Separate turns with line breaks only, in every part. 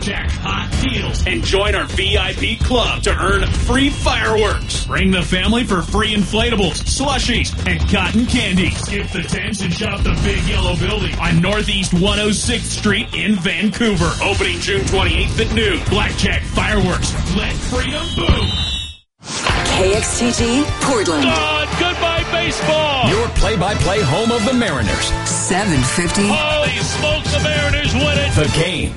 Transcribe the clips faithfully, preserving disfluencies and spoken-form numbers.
Blackjack hot deals and join our V I P club to earn free fireworks. Bring the family for free inflatables, slushies, and cotton candy. Skip the tents and shop the big yellow building on Northeast one oh sixth Street in Vancouver. Opening June twenty-eighth at noon. Blackjack fireworks. Let freedom boom.
K X T G, Portland.
God, goodbye baseball.
Your play-by-play home of the Mariners.
seven fifty.
Holy smokes, the Mariners win it.
The Game.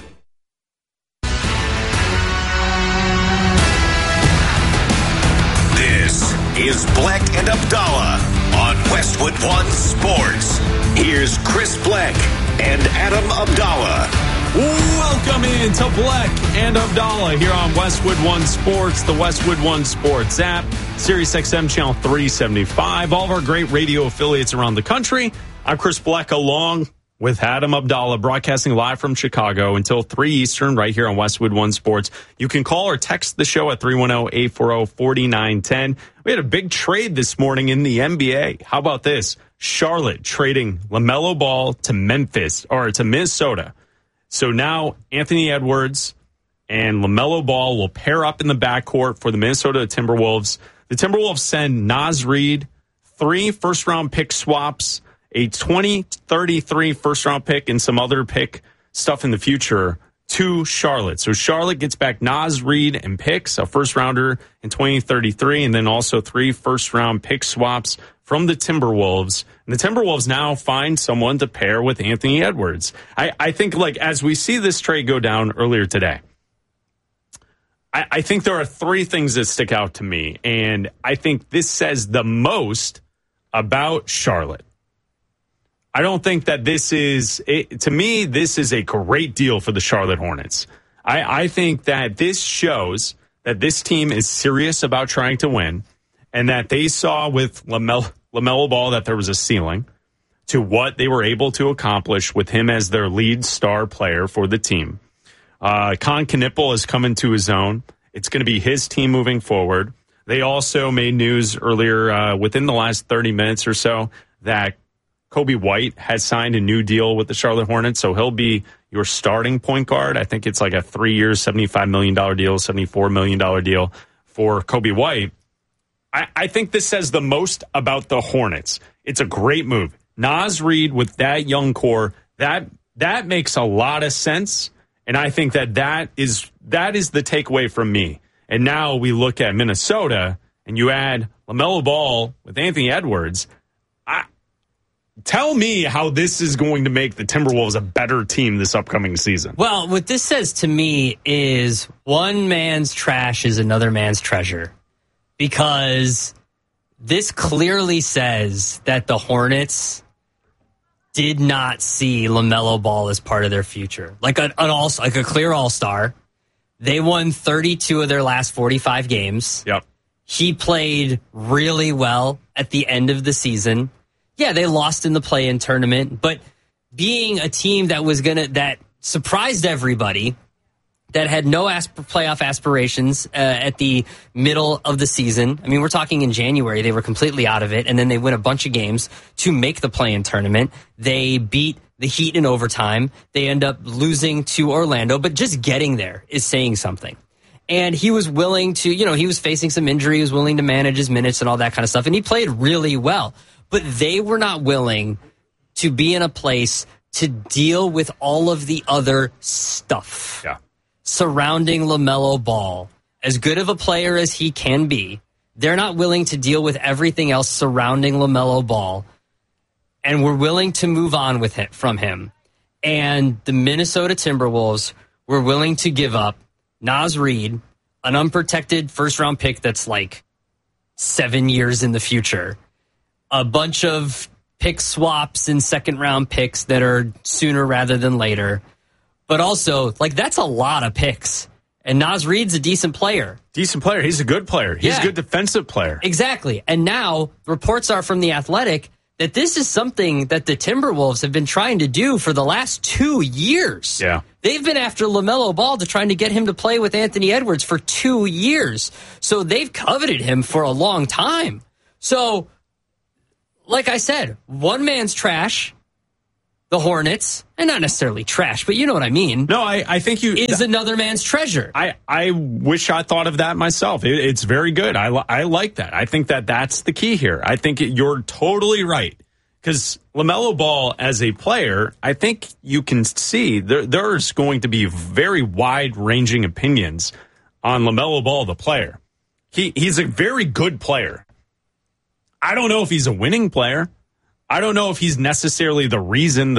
This is Black and Abdallah on Westwood One Sports. Here's Chris Black and Adam Abdallah.
Welcome in to Black and Abdallah here on Westwood One Sports, the Westwood One Sports app, Sirius X M channel three seventy-five, all of our great radio affiliates around the country. I'm Chris Black along with Adam Abdallah, broadcasting live from Chicago until three Eastern right here on Westwood One Sports. You can call or text the show at three one zero, eight four zero, four nine one zero. We had a big trade this morning in the N B A. How about this? Charlotte trading LaMelo Ball to Memphis or to Minnesota. So now Anthony Edwards and LaMelo Ball will pair up in the backcourt for the Minnesota Timberwolves. The Timberwolves send Naz Reid three first-round pick swaps, a twenty thirty-three first-round pick, and some other pick stuff in the future to Charlotte. So Charlotte gets back Naz Reid and picks, a first-rounder in twenty thirty-three, and then also three first-round pick swaps from the Timberwolves. And the Timberwolves now find someone to pair with Anthony Edwards. I, I think, like, as we see this trade go down earlier today, I, I think there are three things that stick out to me. And I think this says the most about Charlotte. I don't think that this is, it, to me, this is a great deal for the Charlotte Hornets. I, I think that this shows that this team is serious about trying to win, and that they saw with LaMelo, LaMelo Ball that there was a ceiling to what they were able to accomplish with him as their lead star player for the team. Uh, Con Knippel has come into his own. It's going to be his team moving forward. They also made news earlier uh, within the last thirty minutes or so that Kobe White has signed a new deal with the Charlotte Hornets, so he'll be your starting point guard. I think it's like a three-year, seventy-five million dollars deal, seventy-four million dollars deal for Kobe White. I, I think this says the most about the Hornets. It's a great move. Naz Reid with that young core, that that makes a lot of sense, and I think that that is that is the takeaway from me. And now we look at Minnesota, and you add LaMelo Ball with Anthony Edwards. I, tell me how this is going to make the Timberwolves a better team this upcoming season.
Well, what this says to me is one man's trash is another man's treasure. Because this clearly says that the Hornets did not see LaMelo Ball as part of their future. Like an, an all, like a clear all-star. They won thirty-two of their last forty-five games.
Yep.
He played really well at the end of the season. Yeah, they lost in the play-in tournament, but being a team that was gonna that surprised everybody, that had no asp- playoff aspirations uh, at the middle of the season. I mean, we're talking in January. They were completely out of it, and then they win a bunch of games to make the play-in tournament. They beat the Heat in overtime. They end up losing to Orlando, but just getting there is saying something. And he was willing to, you know, he was facing some injury. He was willing to manage his minutes and all that kind of stuff, and he played really well. But they were not willing to be in a place to deal with all of the other stuff.
Yeah.
Surrounding LaMelo Ball, as good of a player as he can be, they're not willing to deal with everything else surrounding LaMelo Ball, and we're willing to move on with it from him. And the Minnesota Timberwolves were willing to give up Naz Reid, an unprotected first-round pick that's like seven years in the future, a bunch of pick swaps and second-round picks that are sooner rather than later. But also, like, that's a lot of picks. And Naz Reid's a decent player.
Decent player. He's a good player. He's
yeah.
a good defensive player.
Exactly. And now reports are from The Athletic that this is something that the Timberwolves have been trying to do for the last two years.
Yeah.
They've been after LaMelo Ball to trying to get him to play with Anthony Edwards for two years. So they've coveted him for a long time. So, like I said, one man's trash the Hornets, and not necessarily trash, but you know what I mean.
No, I, I think you
is
th-
another man's treasure.
I, I wish I thought of that myself. It, it's very good. I, I like that. I think that that's the key here. I think it, you're totally right. Because LaMelo Ball as a player, I think you can see there, there's going to be very wide-ranging opinions on LaMelo Ball, the player. He He's a very good player. I don't know if he's a winning player. I don't know if he's necessarily the reason the